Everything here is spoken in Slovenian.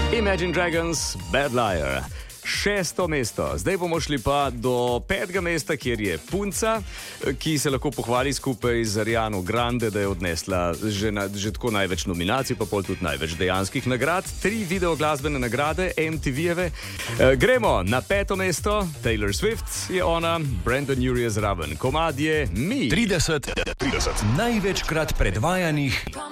Imagine Dragons, Bad Liar. 6. mesto. Zdaj bomo šli pa do 5. mesta, kjer je punca, ki se lahko pohvali skupaj z Ariano Grande, da je odnesla že tako največ nominacij, pa pol tudi največ dejanskih nagrad. 3 videoglasbene nagrade, MTV-jeve. Gremo na 5. mesto. Taylor Swift je ona, Brandon Urie je zraven. Komad je Me. 30 največkrat predvajanih